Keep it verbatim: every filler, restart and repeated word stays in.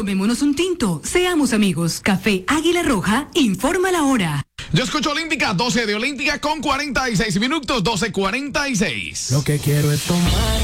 Tomémonos un tinto, seamos amigos. Café Águila Roja, informa la hora. Yo escucho Olímpica, doce de Olímpica con cuarenta y seis minutos, doce cuarenta y seis. Lo que quiero es tomar.